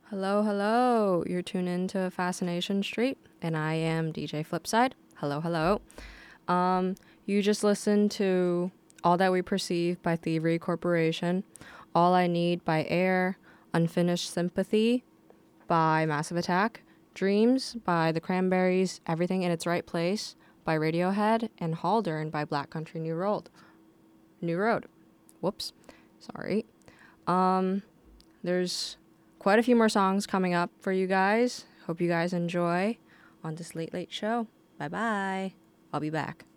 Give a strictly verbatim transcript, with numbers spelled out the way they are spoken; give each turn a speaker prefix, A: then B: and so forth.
A: Hello, hello. You're tuned into Fascination Street, and I am D J Flipside. Hello, hello. Um, you just listened to All That We Perceive by Thievery Corporation, All I Need by Air, Unfinished Sympathy by Massive Attack, Dreams by The Cranberries, Everything in Its Right Place by Radiohead, and Haldern by Black Country New Road. New Road. Whoops. Sorry. Um, there's quite a few more songs coming up for you guys. Hope you guys enjoy on this Late Late Show. Bye bye. I'll be back.